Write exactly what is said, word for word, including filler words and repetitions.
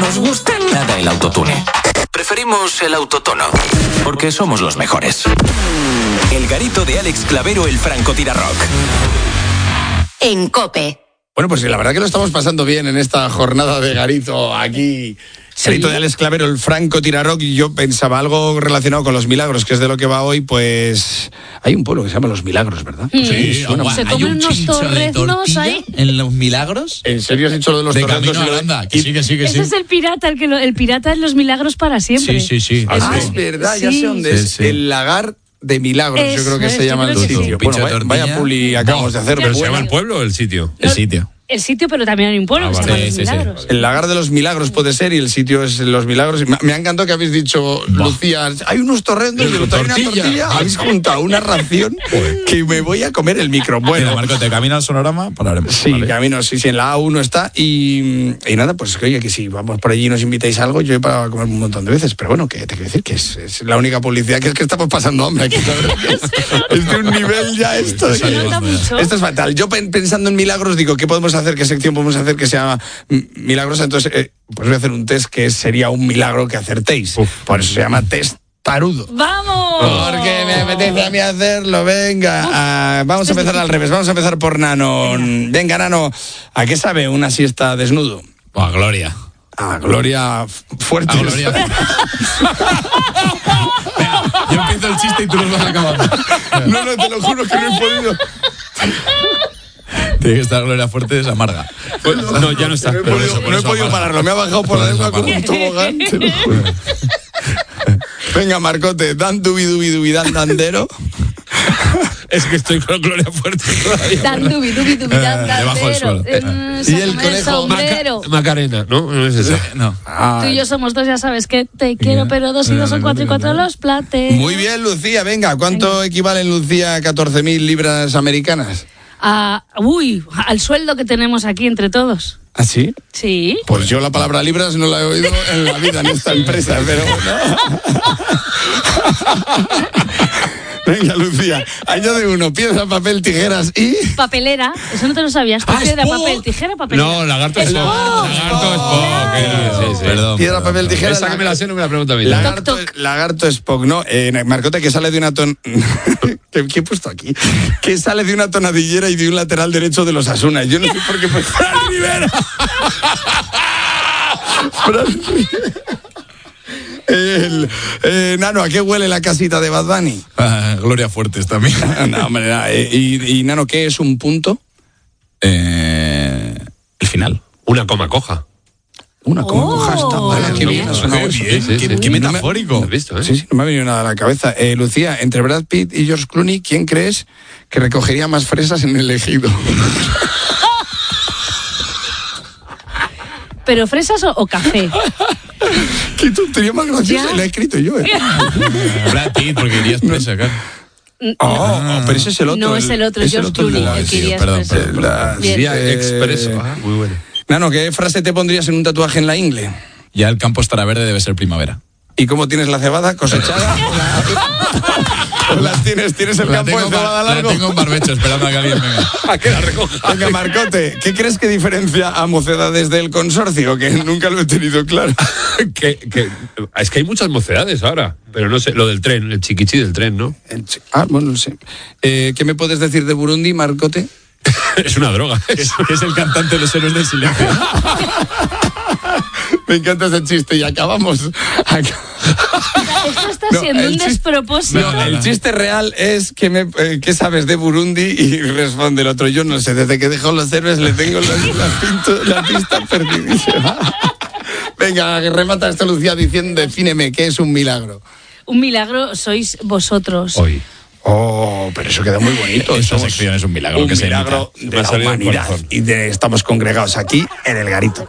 nos gusta nada el autotune. Preferimos el autotono, porque somos los mejores. El Garito de Alex Clavero, el francotirarrock. En COPE. Bueno, pues sí, la verdad que lo estamos pasando bien en esta jornada de Garito aquí. ¿Sí? Garito de Alex Clavero, el francotirarrock. Y yo pensaba algo relacionado con los milagros, que es de lo que va hoy, pues... Hay un pueblo que se llama Los Milagros, ¿verdad? Sí, sí bueno, Se hay comen un unos chincho de torreznos tortilla ahí. en Los Milagros. ¿En serio has dicho lo de los De torrendos? camino a Holanda, que sí, que sí, que sí. Ese es el pirata, el, que lo- el pirata es los milagros para siempre. Sí, sí, sí. Ah, sí. es verdad, ya Sí. sé dónde Sí, es. sí. El lagar de Milagros, Eso yo creo que es, se yo llama el creo que sí. sitio. Pincho Bueno, de vaya, vaya tortilla. publi acabamos de hacer. Pero de se buena. llama ¿El pueblo o el sitio? El sitio. El sitio, pero también hay un pueblo Ah, que se vale. llama Los Sí, sí, sí. Milagros. El lagar de los milagros puede ser y el sitio es Los Milagros. Me, me ha encantado que habéis dicho, Lucía, hay unos torrendos y el otro hay una Tortilla. tortilla. Habéis juntado una ración que me voy a comer el micro. Bueno, Bueno, Marco, te camina al sonorama, pararemos. sí, Vale. camino, sí, sí, en la A uno está y, y nada, pues que oye, que si vamos por allí y nos invitáis a algo, yo he para comer un montón de veces, pero bueno, que te quiero decir que es, es la única publicidad, que es que estamos pasando hambre aquí, ¿sabes? Es de un nivel ya esto. Se nota mucho. Esto es fatal. Yo pen- pensando en milagros digo, ¿qué podemos hacer? ¿Qué sección podemos hacer que sea mm, milagrosa? Entonces, eh, pues voy a hacer un test que sería un milagro que acertéis. Por eso se llama test tarudo. ¡Vamos! Porque me apetece a mí hacerlo, venga. Ah, vamos a empezar al revés, vamos a empezar por Nano. Venga, Nano, ¿a qué sabe una siesta desnudo? Buah, Gloria. A Gloria f- fuerte. A Gloria. Venga, yo empiezo el chiste y tú lo vas acabando. No, no, te lo juro que no he podido. Tiene que estar Gloria fuerte, es amarga. No, ya no está. No he pero podido, eso, por no he eso podido amarga. pararlo, me ha bajado por la Por eso lengua como un tobogán. te lo juro. Venga, Marcote, dan dubi dubi dubi dan dandero. Es que estoy con Gloria Fuerte todavía. Dan dubi, dubi, dubi, dan, dan, Debajo del pero, suelo. eh, Y el sácame conejo sombrero. Maca- Macarena, ¿no? No es esa. No. Ah, Tú y yo somos dos, ya sabes que te quiero, pero dos y dos son cuatro y cuatro los plates. muy bien, Lucía, venga, ¿cuánto equivalen, Lucía, a catorce mil libras americanas? Ah, uy, al sueldo que tenemos aquí entre todos. ¿Ah, sí? Sí. Pues yo la palabra libras no la he oído en la vida en esta empresa, pero venga, Lucía, añade uno, piedra, papel, tijeras y... Papelera, eso no te lo sabías. Ah, Piedra, Spock. papel, tijera, papelera. No, lagarto Spock. Spock. Lagarto Spock. era, sí, sí. Perdón. Piedra, perdón, papel, perdón. tijera... Esa que me la sé no me la pregunta a mí. Lagarto, Toc, toc. lagarto Spock, ¿no? Eh, Marcote, que sale de una ton... ¿Qué, qué he puesto aquí? Que sale de una tonadillera y de un lateral derecho de los Asuna. Yo no sé por qué... ¡Fran Rivera! Fran Rivera. El, eh, Nano, ¿a qué huele la casita de Bad Bunny? Ah, Gloria Fuertes también. No, hombre, no, eh, y, y, Nano, ¿qué es un punto? Eh, el final. Una coma coja. Una coma Oh, coja está vale, qué qué bien, ha bien. sonado Qué eso. bien, sí, sí, qué, sí. qué No me- metafórico. ¿Has visto, eh? Sí, sí, no me ha venido nada a la cabeza. Eh, Lucía, entre Brad Pitt y George Clooney, ¿quién crees que recogería más fresas en el ejido? ¿Pero fresas o, o café? Qué tontería más graciosa, Ya. la he escrito yo, ¿eh? Brad Pitt, porque irías presa, claro. Oh, pero ese es el otro. No, es el otro, es George Clooney, de la- el que sí, iría perdón, expreso. perdón, la- Bien. Sería Eh, expreso. Ah, muy bueno. Nano, ¿qué frase te pondrías en un tatuaje en la ingle? Ya el campo estará verde, debe ser primavera. ¿Y cómo tienes la cebada? ¿Cosechada? ¿O la tienes? ¿Tienes el La campo tengo, de cebada bar- la largo? tengo en barbecho esperando a que alguien venga. A que la recoja. Venga, Marcote, ¿qué crees que diferencia a Mocedades del Consorcio? Que nunca lo he tenido claro. que, que, es que hay muchas mocedades ahora. Pero no sé, lo del tren, el chiquichi del tren, ¿no? Ah, bueno, no sé. Eh, ¿Qué me puedes decir de Burundi, Marcote? Es una droga. Que es, que es el cantante de los héroes del silencio. Me encanta ese chiste y acabamos. Ac- Esto está No, siendo el un chiste- despropósito. No, el chiste real es que me, eh, ¿qué sabes de Burundi? Y responde el otro, yo no sé, desde que dejó los héroes le tengo la, la, pinto- la pista perdidísima. Venga, remata esta Lucía diciendo, defíneme, ¿qué es un milagro? Un milagro sois vosotros. Hoy. Oh, pero eso queda muy bonito. Esta Somos sección es un milagro un que se milagro imita. de Me ha la salido del humanidad. corazón. Y de- estamos congregados aquí en el Garito.